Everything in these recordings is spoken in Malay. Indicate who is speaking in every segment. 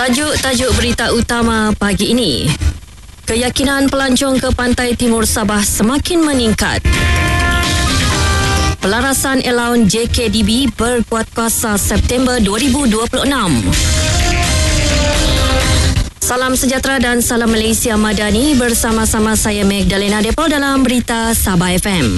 Speaker 1: Tajuk berita utama pagi ini. Keyakinan pelancong ke pantai timur Sabah semakin meningkat. Pelarasan Allowance JKDB berkuat kuasa September 2026. Salam sejahtera dan salam Malaysia Madani, bersama-sama saya Magdalena Depol dalam Berita Sabah FM.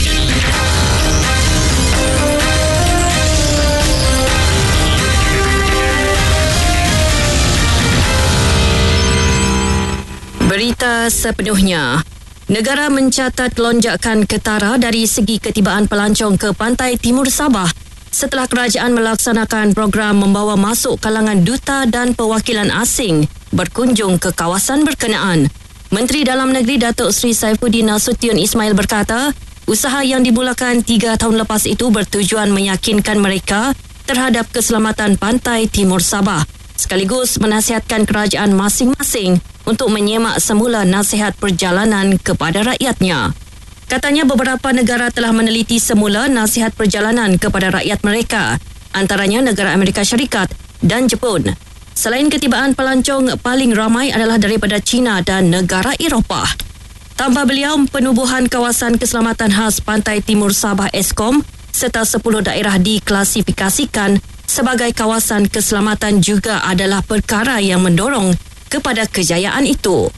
Speaker 1: Berita sepenuhnya. Negara mencatat lonjakan ketara dari segi ketibaan pelancong ke pantai timur Sabah setelah kerajaan melaksanakan program membawa masuk kalangan duta dan perwakilan asing berkunjung ke kawasan berkenaan. Menteri Dalam Negeri Datuk Seri Saifuddin Nasution Ismail berkata, usaha yang dimulakan 3 tahun lepas itu bertujuan meyakinkan mereka terhadap keselamatan pantai timur Sabah, sekaligus menasihatkan kerajaan masing-masing untuk menyemak semula nasihat perjalanan kepada rakyatnya. Katanya beberapa negara telah meneliti semula nasihat perjalanan kepada rakyat mereka, antaranya negara Amerika Syarikat dan Jepun. Selain ketibaan pelancong, paling ramai adalah daripada China dan negara Eropah. Tambah beliau, penubuhan kawasan keselamatan khas pantai timur Sabah ESKOM serta 10 daerah diklasifikasikan sebagai kawasan keselamatan juga adalah perkara yang mendorong kepada kejayaan itu.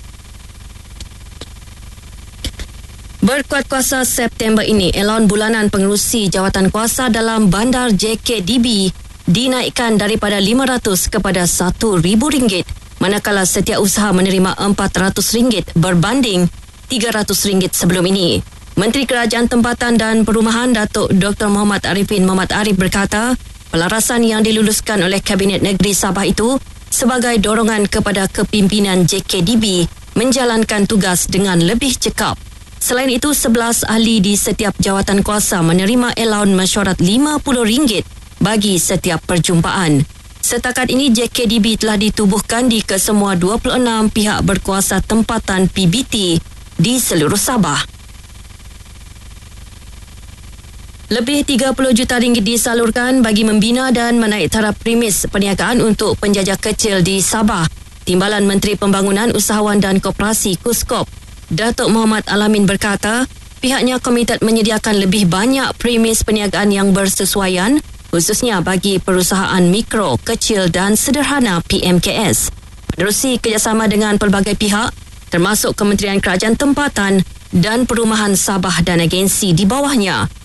Speaker 1: Berkuat kuasa September ini, elon bulanan pengerusi jawatan kuasa dalam bandar JKDB dinaikkan daripada RM500 kepada RM1,000, manakala setiausaha menerima RM400 berbanding RM300 sebelum ini. Menteri Kerajaan Tempatan dan Perumahan Datuk Dr. Muhammad Arifin Muhammad Arif berkata, pelarasan yang diluluskan oleh Kabinet Negeri Sabah itu sebagai dorongan kepada kepimpinan JKDB menjalankan tugas dengan lebih cekap. Selain itu, 11 ahli di setiap jawatan kuasa menerima allowance mesyuarat RM50 bagi setiap perjumpaan. Setakat ini, JKDB telah ditubuhkan di kesemua 26 pihak berkuasa tempatan PBT di seluruh Sabah. Lebih RM30 juta disalurkan bagi membina dan menaik taraf premis perniagaan untuk penjajah kecil di Sabah. Timbalan Menteri Pembangunan Usahawan dan Koperasi KUSKOP, Datuk Muhammad Alamin berkata, pihaknya komited menyediakan lebih banyak premis perniagaan yang bersesuaian, khususnya bagi perusahaan mikro, kecil dan sederhana PMKS. Menerusi kerjasama dengan pelbagai pihak, termasuk Kementerian Kerajaan Tempatan dan Perumahan Sabah dan agensi di bawahnya,